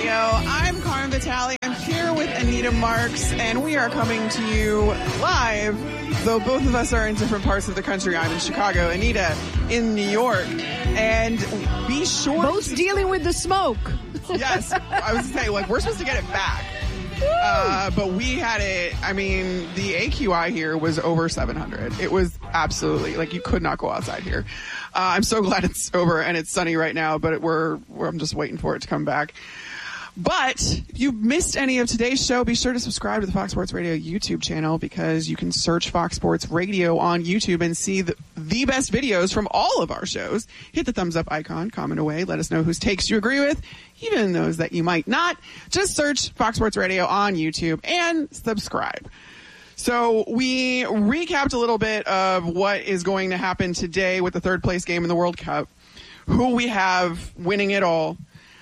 Radio. I'm Carmen Vitale. I'm here with Anita Marks, and we are coming to you live, though both of us are in different parts of the country. I'm in Chicago, Anita in New York, and be sure... Both dealing with the smoke. Yes, I was saying, like, we're supposed to get it back. But we had it, I mean, the AQI here was over 700. It was absolutely, like, you could not go outside here. I'm so glad it's over and it's sunny right now, but I'm just waiting for it to come back. But if you missed any of today's show, be sure to subscribe to the Fox Sports Radio YouTube channel, because you can search Fox Sports Radio on YouTube and see the best videos from all of our shows. Hit the thumbs up icon, comment away, let us know whose takes you agree with, even those that you might not. Just search Fox Sports Radio on YouTube and subscribe. So we recapped a little bit of what is going to happen today with the third place game in the World Cup, who we have winning it all.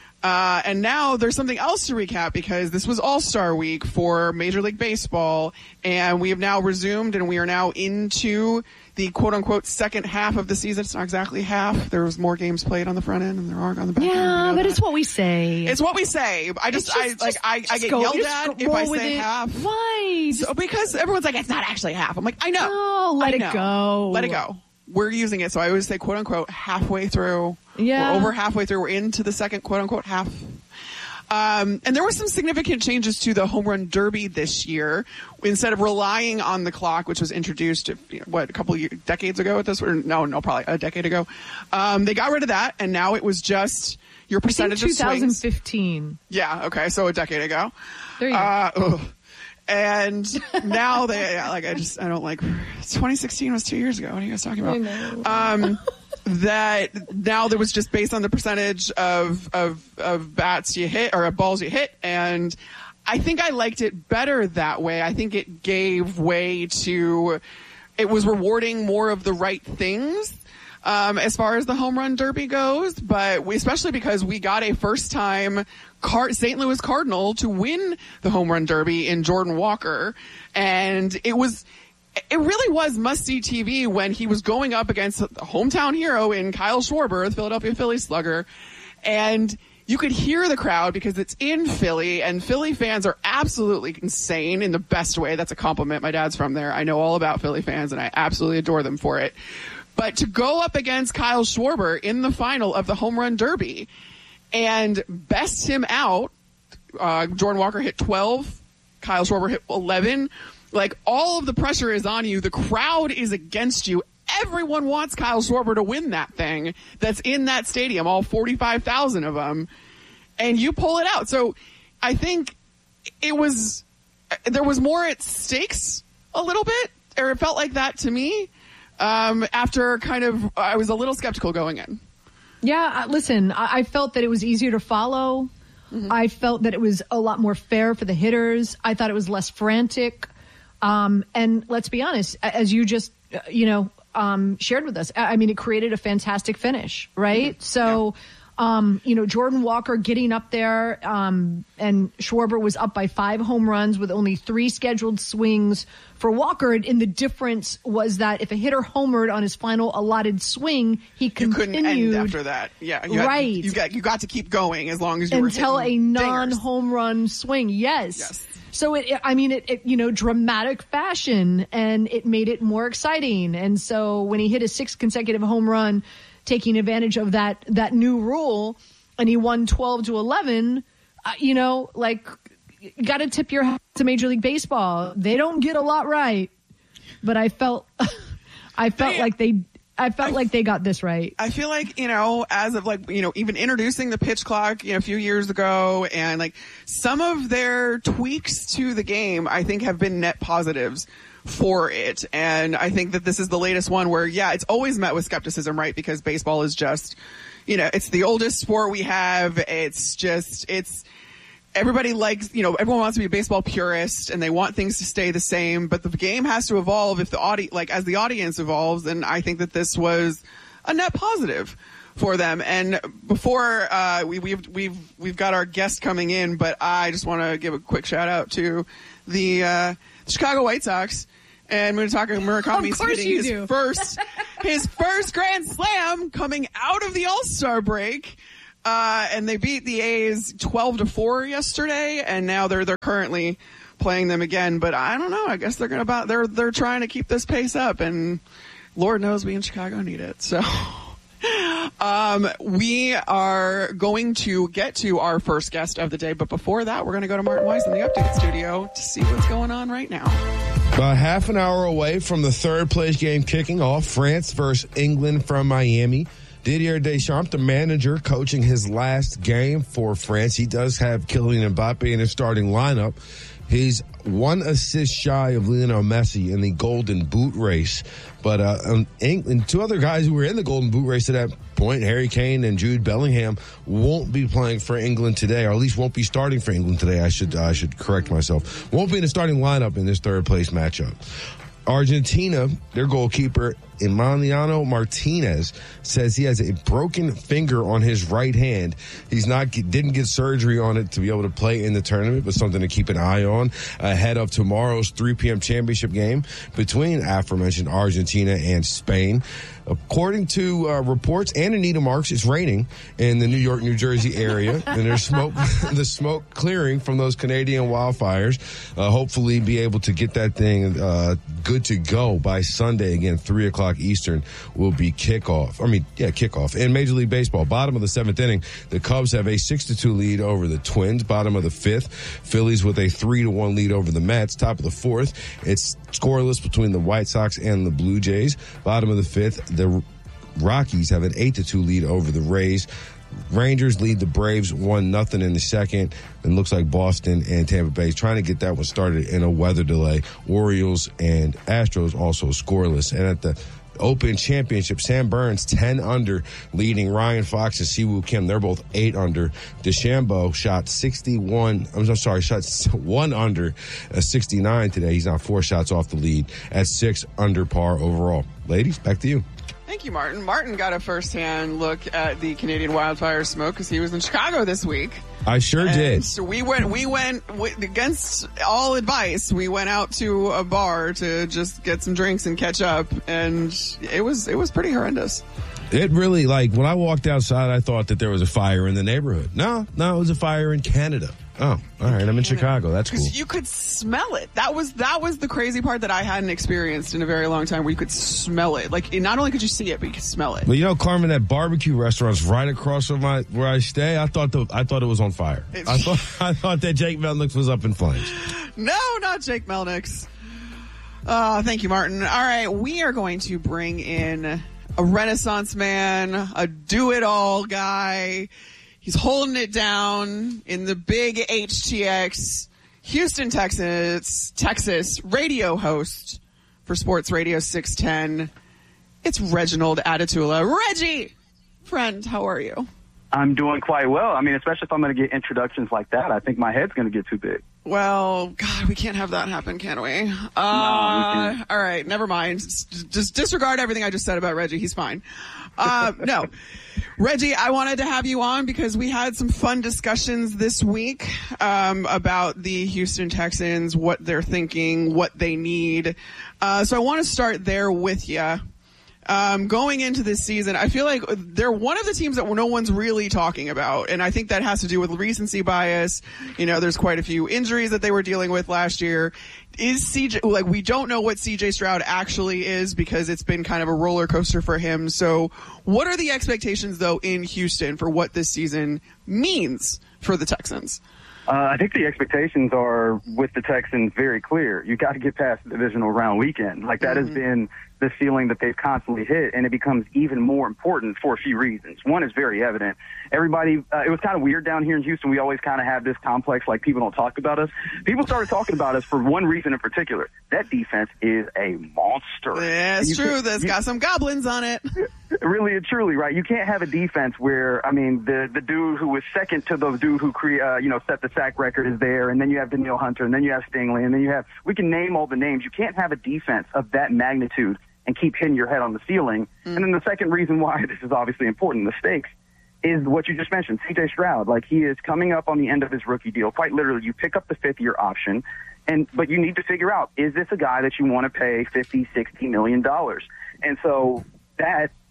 And now there's something else to recap, because this was All-Star Week for Major League Baseball, and we have now resumed, and we are now into the quote-unquote second half of the season. It's not exactly half. There was more games played on the front end, and there are on the back end. Yeah, but it's what we say. It's what we say. I get yelled at if I say half. Why? So, because everyone's like, it's not actually half. I'm like, I know. Oh, let it go. Let it go. We're using it, so I always say, quote-unquote, halfway through. Yeah. We're over halfway through. We're into the second, quote-unquote, half. And there were some significant changes to the Home Run Derby this year. Instead of relying on the clock, which was introduced, a couple of decades ago at this, or no, probably a decade ago. They got rid of that, and now it was just your percentage of swings. 2015. Yeah, okay, so a decade ago. There you go. And now I don't like, 2016 was 2 years ago. What are you guys talking about? I know. That now there was just based on the percentage of bats you hit, or balls you hit. And I think I liked it better that way. I think it gave way to, it was rewarding more of the right things. As far as the Home Run Derby goes, but especially because we got a first-time St. Louis Cardinal to win the Home Run Derby in Jordan Walker, and it really was must-see TV when he was going up against the hometown hero in Kyle Schwarber, the Philadelphia Phillies slugger, and you could hear the crowd because it's in Philly, and Philly fans are absolutely insane in the best way. That's a compliment. My dad's from there. I know all about Philly fans, and I absolutely adore them for it. But to go up against Kyle Schwarber in the final of the Home Run Derby and best him out, Jordan Walker hit 12, Kyle Schwarber hit 11. Like, all of the pressure is on you. The crowd is against you. Everyone wants Kyle Schwarber to win that thing that's in that stadium, all 45,000 of them, and you pull it out. So I think there was more at stakes a little bit, or it felt like that to me. After I was a little skeptical going in. Yeah, listen, I felt that it was easier to follow. Mm-hmm. I felt that it was a lot more fair for the hitters. I thought it was less frantic. And let's be honest, as you just, shared with us, I mean, it created a fantastic finish, right? Mm-hmm. So, Jordan Walker getting up there, and Schwarber was up by 5 home runs with only 3 scheduled swings for Walker. And the difference was that if a hitter homered on his final allotted swing, he continued. You couldn't end after that. Yeah. Right. You got to keep going as long as you were hitting until a non-home run swing. Yes. So it dramatic fashion, and it made it more exciting. And so when he hit a 6th consecutive home run, taking advantage of that new rule, and he won 12-11, you got to tip your hat to Major League Baseball. They don't get a lot right, but I felt like they got this right. I feel like, as of even introducing the pitch clock, a few years ago, and some of their tweaks to the game, I think have been net positives for it. And I think that this is the latest one where, it's always met with skepticism, right? Because baseball is just, it's the oldest sport we have. It's everybody likes, everyone wants to be a baseball purist and they want things to stay the same, but the game has to evolve if as the audience evolves. And I think that this was a net positive for them. And before we've got our guest coming in, but I just want to give a quick shout out to the Chicago White Sox. And we're talking Murakami's hitting his first Grand Slam coming out of the All-Star break. And they beat the A's 12-4 yesterday, and now they're currently playing them again. But I don't know. I guess they're they're trying to keep this pace up, and Lord knows we in Chicago need it. So we are going to get to our first guest of the day, but before that, we're going to go to Martin Weiss in the Update Studio to see what's going on right now. About half an hour away from the third place game kicking off, France versus England from Miami. Didier Deschamps, the manager, coaching his last game for France. He does have Kylian Mbappe in his starting lineup. He's one assist shy of Lionel Messi in the Golden Boot race. But England, two other guys who were in the Golden Boot race at that point, Harry Kane and Jude Bellingham, won't be playing for England today, or at least won't be starting for England today. I should correct myself. Won't be in the starting lineup in this third place matchup. Argentina, their goalkeeper, Emiliano Martinez, says he has a broken finger on his right hand. Didn't get surgery on it to be able to play in the tournament, but something to keep an eye on ahead of tomorrow's 3 p.m. championship game between aforementioned Argentina and Spain. According to reports and Anita Marks, it's raining in the New York, New Jersey area, and there's the smoke clearing from those Canadian wildfires. Hopefully be able to get that thing good to go by Sunday. Again, 3 o'clock Eastern will be kickoff. In Major League Baseball, bottom of the 7th inning, the Cubs have a 6-2 lead over the Twins. Bottom of the 5th, Phillies with a 3-1 lead over the Mets. Top of the 4th, it's scoreless between the White Sox and the Blue Jays. Bottom of the 5th, the Rockies have an 8-2 lead over the Rays. Rangers lead the Braves 1-0 in the second. And looks like Boston and Tampa Bay is trying to get that one started in a weather delay. Orioles and Astros also scoreless. And at the Open Championship, Sam Burns 10 under, leading Ryan Fox and Siwoo Kim. They're both 8 under. DeChambeau shot 1 under, 69 today. He's now 4 shots off the lead at 6 under par overall. Ladies, back to you. Thank you, Martin. Martin got a first-hand look at the Canadian wildfire smoke because he was in Chicago this week. I sure did. So we went against all advice. We went out to a bar to just get some drinks and catch up, and it was pretty horrendous. It really, when I walked outside, I thought that there was a fire in the neighborhood. No, it was a fire in Canada. Oh, all right. I'm in Chicago. That's cool. Because you could smell it. That was the crazy part that I hadn't experienced in a very long time, where you could smell it. Not only could you see it, but you could smell it. Well, Carmen, that barbecue restaurant's right across from where I stay. I thought it was on fire. I thought that Jake Melnick's was up in flames. No, not Jake Melnick's. Thank you, Martin. All right, we are going to bring in a Renaissance man, a do-it-all guy. He's holding it down in the big HTX, Houston, Texas radio host for Sports Radio 610. It's Reginald Atatula. Reggie, friend, how are you? I'm doing quite well. I mean, especially if I'm going to get introductions like that, I think my head's going to get too big. Well, God, we can't have that happen, can we? No, we can't. All right, never mind. Just disregard everything I just said about Reggie. He's fine. No. Reggie, I wanted to have you on because we had some fun discussions this week about the Houston Texans, what they're thinking, what they need. So I want to start there with you. Going into this season, I feel like they're one of the teams that no one's really talking about, and I think that has to do with recency bias. There's quite a few injuries that they were dealing with last year. We don't know what CJ Stroud actually is because it's been kind of a roller coaster for him. So what are the expectations, though, in Houston for what this season means for the Texans? I think the expectations are, with the Texans, very clear. You got to get past the divisional round weekend. That has been the ceiling that they've constantly hit, and it becomes even more important for a few reasons. One is very evident. Everybody, it was kind of weird down here in Houston. We always kind of have this complex, people don't talk about us. People started talking about us for one reason in particular. That defense is a monster. Yeah, it's true. That's got some goblins on it. Really and truly, right? You can't have a defense where, the dude who was second to the dude who set the sack record is there, and then you have Danielle Hunter, and then you have Stingley, and then we can name all the names. You can't have a defense of that magnitude and keep hitting your head on the ceiling. And then the second reason why this is obviously important, the stakes, is what you just mentioned, CJ Stroud. He is coming up on the end of his rookie deal. Quite literally, you pick up the 5th-year option, but you need to figure out, is this a guy that you want to pay $50, $60 million? And so that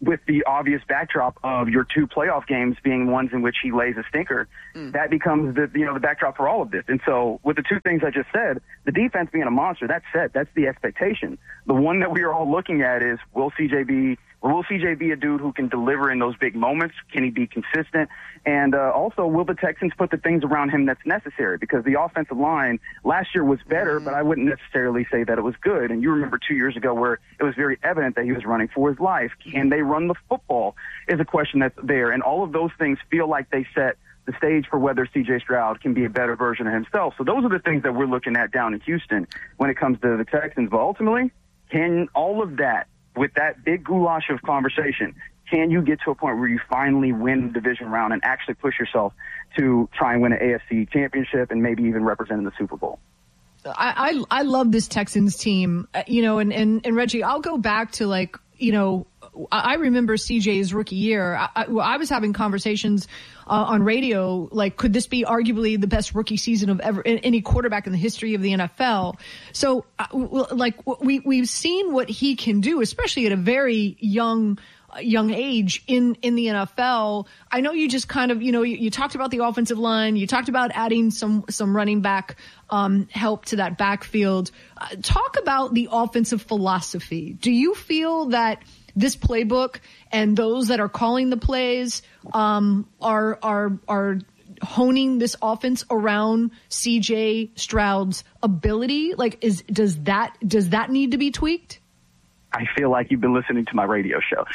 with the obvious backdrop of your 2 playoff games being ones in which he lays a stinker, that becomes the backdrop for all of this. And so with the 2 things I just said, the defense being a monster, that's set. That's the expectation. The one that we are all looking at is, will CJ be a dude who can deliver in those big moments? Can he be consistent? And also, will the Texans put the things around him that's necessary? Because the offensive line last year was better, but I wouldn't necessarily say that it was good. And you remember 2 years ago where it was very evident that he was running for his life. Can they run the football is a question that's there. And all of those things feel like they set the stage for whether C.J. Stroud can be a better version of himself. So those are the things that we're looking at down in Houston when it comes to the Texans. But ultimately, can all of that, with that big goulash of conversation, can you get to a point where you finally win the division round and actually push yourself to try and win an AFC championship and maybe even represent in the Super Bowl? I love this Texans team, and Reggie, I'll go back to I remember CJ's rookie year. I was having conversations on radio, like, could this be arguably the best rookie season of any quarterback in the history of the NFL? So, we've seen what he can do, especially at a very young age in the NFL. I know you just kind of, you talked about the offensive line. You talked about adding some running back help to that backfield. Talk about the offensive philosophy. Do you feel that this playbook and those that are calling the plays are honing this offense around CJ Stroud's ability? Like, does that need to be tweaked? I feel like you've been listening to my radio show.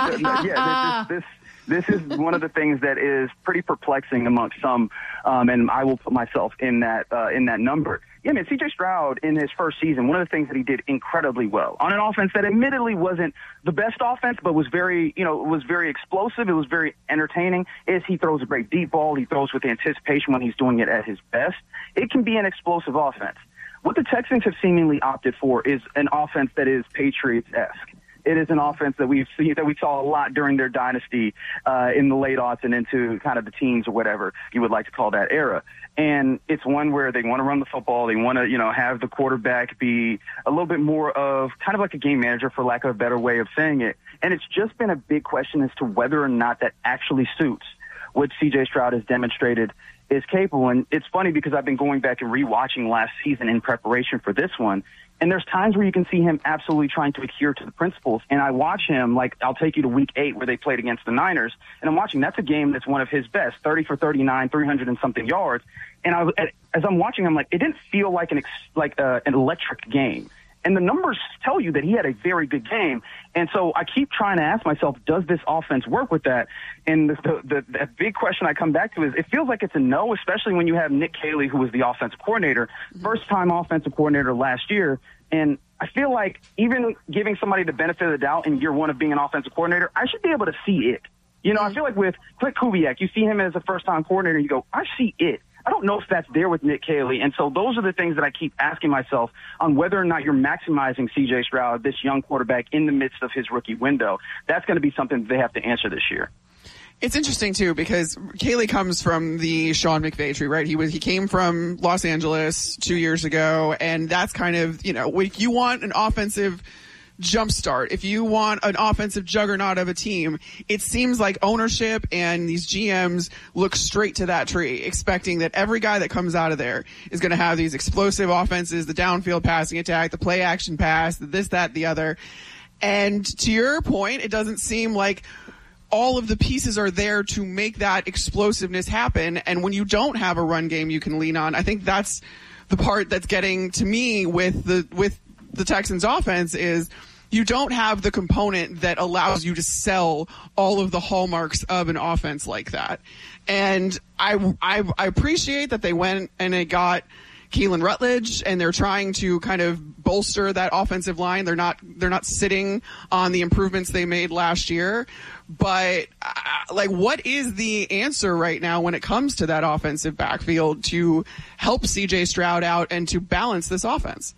This is one of the things that is pretty perplexing amongst some, and I will put myself in that number. Yeah, man, C.J. Stroud in his first season, one of the things that he did incredibly well on an offense that admittedly wasn't the best offense, but was very explosive. It was very entertaining. Is he throws a great deep ball. He throws with anticipation when he's doing it at his best. It can be an explosive offense. What the Texans have seemingly opted for is an offense that is Patriots-esque. It is an offense that we saw a lot during their dynasty in the late aughts and into kind of the teens or whatever you would like to call that era. And it's one where they want to run the football. They want to, have the quarterback be a little bit more of kind of like a game manager, for lack of a better way of saying it. And it's just been a big question as to whether or not that actually suits what C.J. Stroud has demonstrated is capable. And it's funny because I've been going back and rewatching last season in preparation for this one. And there's times where you can see him absolutely trying to adhere to the principles. And I watch him, like, I'll take you to week 8 where they played against the Niners. And I'm watching, that's a game that's one of his best, 30 for 39, 300 and something yards. And as I'm watching him, like, it didn't feel like an electric game. And the numbers tell you that he had a very good game. And so I keep trying to ask myself, does this offense work with that? And the big question I come back to is, it feels like it's a no, especially when you have Nick Caley, who was the offensive coordinator, first-time offensive coordinator last year. And I feel like even giving somebody the benefit of the doubt in year one of being an offensive coordinator, I should be able to see it. I feel like with Clint Kubiak, you see him as a first-time coordinator, and you go, I see it. I don't know if that's there with Nick Caley. And so those are the things that I keep asking myself on whether or not you're maximizing C.J. Stroud, this young quarterback, in the midst of his rookie window. That's going to be something they have to answer this year. It's interesting, too, because Caley comes from the Sean McVay tree, right? He came from Los Angeles 2 years ago, and that's kind of, if you want an offensive jumpstart, if you want an offensive juggernaut of a team, it seems like ownership and these GMs look straight to that tree, expecting that every guy that comes out of there is going to have these explosive offenses, the downfield passing attack, the play action pass, this, that, the other. And to your point, it doesn't seem like all of the pieces are there to make that explosiveness happen. And when you don't have a run game you can lean on, I think that's the part that's getting to me with the Texans offense is you don't have the component that allows you to sell all of the hallmarks of an offense like that. And I appreciate that they went and they got Keelan Rutledge, and they're trying to kind of bolster that offensive line. They're not sitting on the improvements they made last year. But what is the answer right now when it comes to that offensive backfield to help C.J. Stroud out and to balance this offense?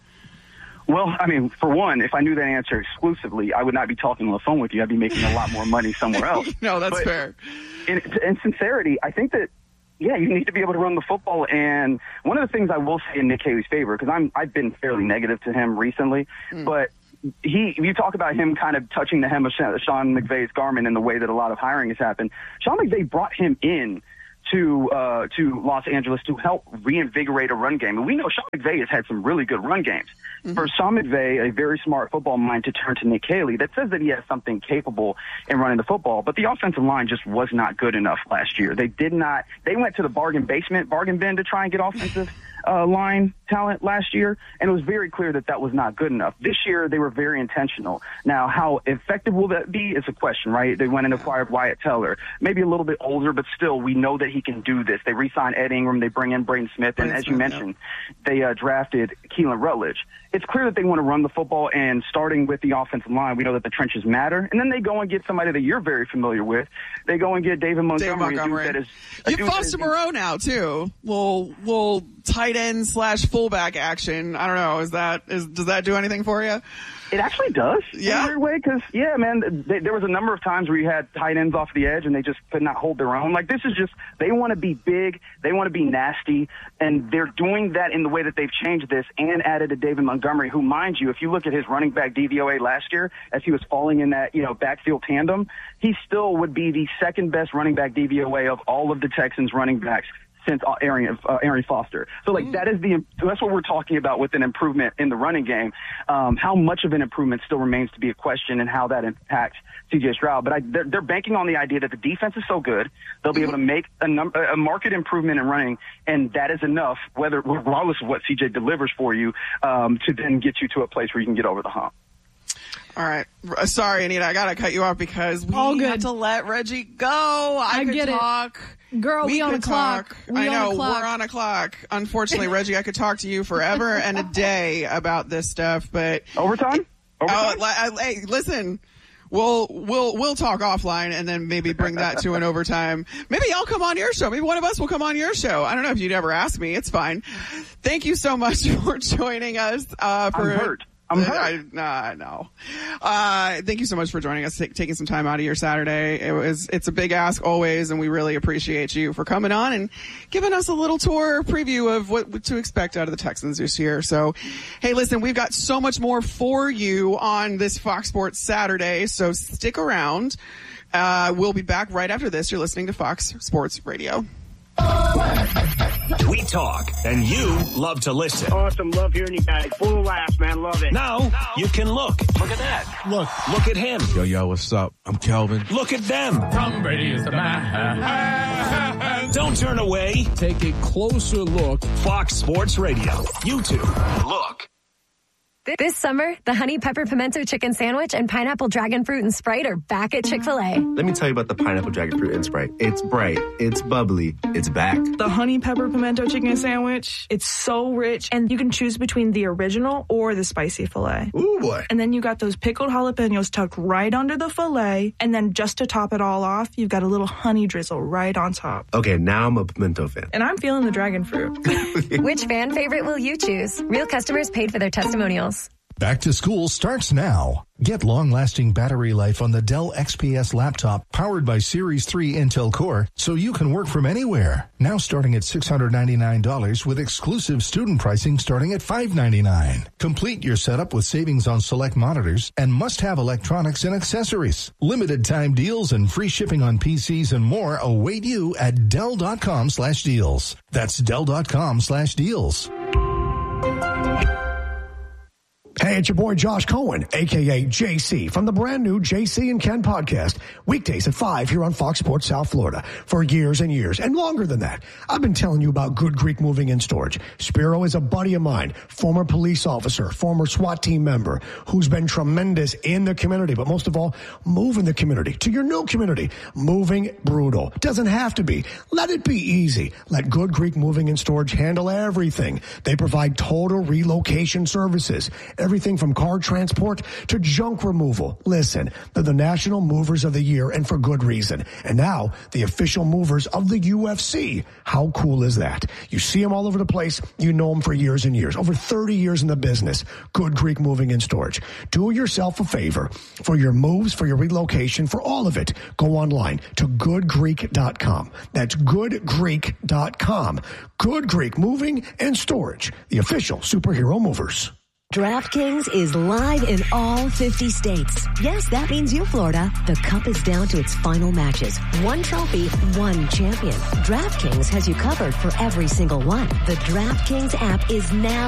Well, I mean, for one, if I knew that answer exclusively, I would not be talking on the phone with you. I'd be making a lot more money somewhere else. No, that's fair. In sincerity, I think that, yeah, you need to be able to run the football. And one of the things I will say in Nick Caley's favor, because I've been fairly negative to him recently, but you talk about him kind of touching the hem of Sean McVay's garment in the way that a lot of hiring has happened. Sean McVay brought him in to Los Angeles to help reinvigorate a run game. And we know Sean McVay has had some really good run games. Mm-hmm. For Sean McVay, a very smart football mind, to turn to Nick Haley, that says that he has something capable in running the football, but the offensive line just was not good enough last year. They went to the bargain bin to try and get offensive line talent last year, and it was very clear that that was not good enough. This year, they were very intentional. Now, how effective will that be is a question, right? They went and acquired Wyatt Teller, maybe a little bit older, but still, we know that he can do this. They re-signed Ed Ingram, they bring in Braden Smith, and as you mentioned, they drafted Keelan Rutledge. It's clear that they want to run the football, and starting with the offensive line, we know that the trenches matter. And then they go and get somebody that you're very familiar with. They go and get David Montgomery. You have Foster Moreau now too. Will tight end / fullback action. I don't know. Does that do anything for you? It actually does. Yeah. In a weird way, because, yeah, man, there was a number of times where you had tight ends off the edge and they just could not hold their own. Like, this is just, they want to be big, they want to be nasty, and they're doing that in the way that they've changed this and added a David Montgomery, who, mind you, if you look at his running back DVOA last year, as he was falling in that, backfield tandem, he still would be the second best running back DVOA of all of the Texans running backs since Arian Foster. So, that's what we're talking about with an improvement in the running game. How much of an improvement still remains to be a question, and how that impacts C.J. Stroud. But they're banking on the idea that the defense is so good, they'll be able to make a market improvement in running, and that is enough, regardless of what C.J. delivers for you, to then get you to a place where you can get over the hump. All right. Sorry, Anita, I got to cut you off because we had to let Reggie go. I could talk. Girl, we on a clock. I know, we're on a clock. Unfortunately, Reggie, I could talk to you forever and a day about this stuff, but overtime? Hey, listen. We'll talk offline and then maybe bring that to an overtime. Maybe I'll come on your show. Maybe one of us will come on your show. I don't know if you'd ever ask me. It's fine. Thank you so much for joining us. I'm hurt. No. Thank you so much for joining us, taking some time out of your Saturday. It's a big ask always, and we really appreciate you for coming on and giving us a little tour preview of what to expect out of the Texans this year. So, hey, listen, we've got so much more for you on this Fox Sports Saturday, so stick around. We'll be back right after this. You're listening to Fox Sports Radio. We talk, and you love to listen. Awesome. Love hearing you guys. Full of laughs, man. Love it. Now you can look. Look at that. Look at him. Yo, what's up? I'm Kelvin. Look at them. Tom Brady is the man. Don't turn away. Take a closer look. Fox Sports Radio. YouTube. Look. This summer, the Honey Pepper Pimento Chicken Sandwich and Pineapple Dragon Fruit and Sprite are back at Chick-fil-A. Let me tell you about the Pineapple Dragon Fruit and Sprite. It's bright, it's bubbly, it's back. The Honey Pepper Pimento Chicken Sandwich, it's so rich, and you can choose between the original or the spicy filet. Ooh, boy. And then you got those pickled jalapenos tucked right under the filet, and then just to top it all off, you've got a little honey drizzle right on top. Okay, now I'm a pimento fan. And I'm feeling the dragon fruit. Which fan favorite will you choose? Real customers paid for their testimonials. Back to school starts now. Get long-lasting battery life on the Dell XPS laptop powered by Series 3 Intel Core so you can work from anywhere. Now starting at $699 with exclusive student pricing starting at $599. Complete your setup with savings on select monitors and must-have electronics and accessories. Limited time deals and free shipping on PCs and more await you at Dell.com/deals. That's Dell.com/deals. Hey, it's your boy Josh Cohen, a.k.a. JC, from the brand new JC and Ken podcast, weekdays at 5 here on Fox Sports South Florida. For years and years, and longer than that, I've been telling you about Good Greek Moving and Storage. Spiro is a buddy of mine, former police officer, former SWAT team member, who's been tremendous in the community, but most of all, moving the community to your new community. Moving brutal. Doesn't have to be. Let it be easy. Let Good Greek Moving and Storage handle everything. They provide total relocation services. Everything from car transport to junk removal. Listen, they're the National Movers of the Year, and for good reason. And now, the official movers of the UFC. How cool is that? You see them all over the place. You know them for years and years. Over 30 years in the business. Good Greek Moving and Storage. Do yourself a favor. For your moves, for your relocation, for all of it, go online to goodgreek.com. That's goodgreek.com. Good Greek Moving and Storage. The official superhero movers. DraftKings is live in all 50 states. Yes, that means you, Florida. The Cup is down to its final matches. One trophy, one champion. DraftKings has you covered for every single one. The DraftKings app is now